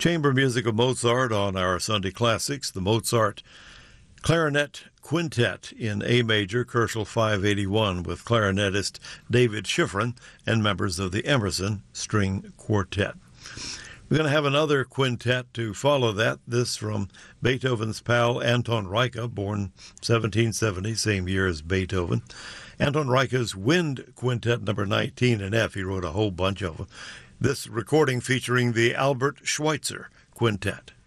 Chamber music of Mozart on our Sunday Classics, the Mozart Clarinet Quintet in A major, Koelschel 581, with clarinetist David Schifrin and members of the Emerson String Quartet. We're going to have another quintet to follow that, this from Beethoven's pal Anton Reicha, born 1770, same year as Beethoven. Anton Reicha's Wind Quintet number 19 in F. He wrote a whole bunch of them. This recording featuring the Albert Schweitzer Quintet.